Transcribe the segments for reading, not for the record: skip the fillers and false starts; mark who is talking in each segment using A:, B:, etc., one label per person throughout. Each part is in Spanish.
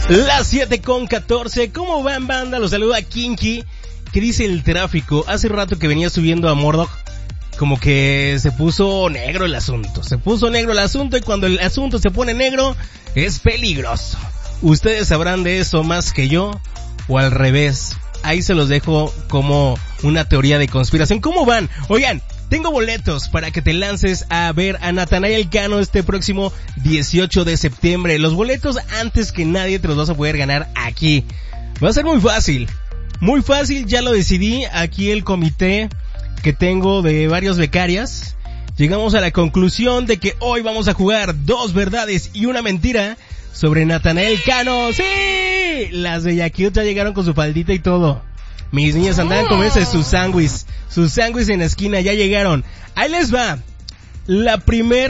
A: Las 7:14. ¿Cómo van, banda? Los saluda Kinky. ¿Qué dice el tráfico? Hace rato que venía subiendo a Murdoch, como que se puso negro el asunto. Y cuando el asunto se pone negro, es peligroso. Ustedes sabrán de eso más que yo, o al revés. Ahí se los dejo como una teoría de conspiración. ¿Cómo van? Oigan, tengo boletos para que te lances a ver a Natanael Cano este próximo 18 de septiembre. Los boletos, antes que nadie, te los vas a poder ganar aquí. Va a ser muy fácil, ya lo decidí. Aquí el comité que tengo de varios becarias, llegamos a la conclusión de que hoy vamos a jugar 2 verdades y una mentira sobre Natanael Cano. ¡Sí! Las de Yakult ya llegaron con su faldita y todo. Mis niñas andaban comiéndose sus sándwiches en la esquina, ya llegaron. Ahí les va. La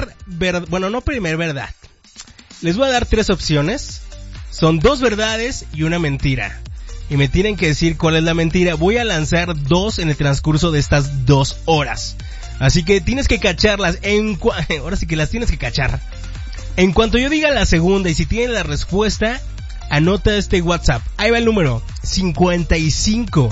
A: no primer verdad. Les voy a dar 3 opciones. Son 2 verdades y una mentira. Y me tienen que decir cuál es la mentira. Voy a lanzar 2 en el transcurso de estas 2 horas. Así que tienes que cacharlas. Ahora sí que las tienes que cachar. En cuanto yo diga la segunda y si tienen la respuesta, anota este WhatsApp. Ahí va el número: 55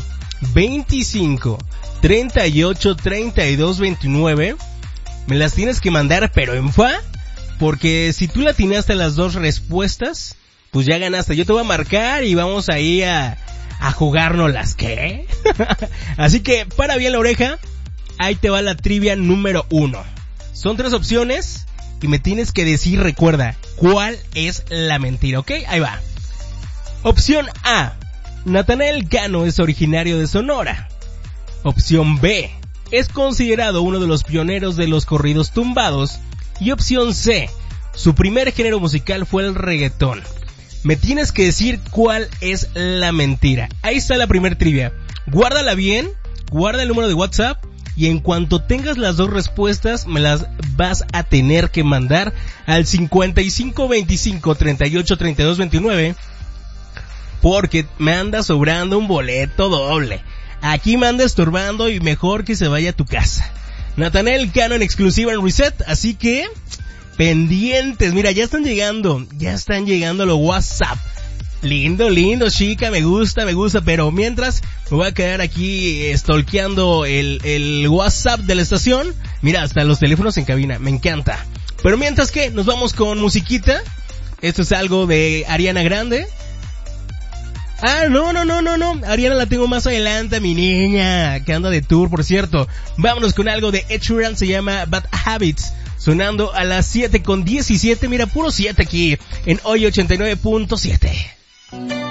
A: 25 38 32 29. Me las tienes que mandar, pero en fa, porque si tú la atinaste a las 2 respuestas, pues ya ganaste. Yo te voy a marcar y vamos ahí a jugárnoslas, ¿qué? Así que para bien la oreja. Ahí te va la trivia número 1. Son 3 opciones y me tienes que decir, recuerda, cuál es la mentira, ¿ok? Ahí va. Opción A: Natanael Cano es originario de Sonora. Opción B: es considerado uno de los pioneros de los corridos tumbados. Y opción C: su primer género musical fue el reggaetón. Me tienes que decir cuál es la mentira. Ahí está la primer trivia. Guárdala bien, guarda el número de WhatsApp y en cuanto tengas las 2 respuestas me las vas a tener que mandar al 55 25 38 32 29, porque me anda sobrando un boleto doble. Aquí me anda estorbando y mejor que se vaya a tu casa. Natanael Cano en exclusiva en Reset, así que pendientes. Mira, ya están llegando los WhatsApp. Lindo, chica, me gusta, pero mientras me voy a quedar aquí stalkeando el WhatsApp de la estación. Mira, hasta los teléfonos en cabina, me encanta. Pero mientras que nos vamos con musiquita. Esto es algo de Ariana Grande. No, Ariana la tengo más adelante, mi niña, que anda de tour, por cierto. Vámonos con algo de Ed Sheeran, se llama Bad Habits, sonando a las 7:17, mira, puro 7 aquí, en Hoy 89.7.